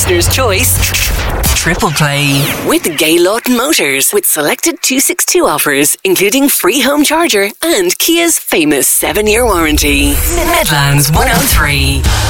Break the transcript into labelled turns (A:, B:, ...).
A: listener's choice. Triple Play with Gaylord Motors, with selected 262 offers, including free home charger and Kia's famous 7-year warranty. Midlands 103.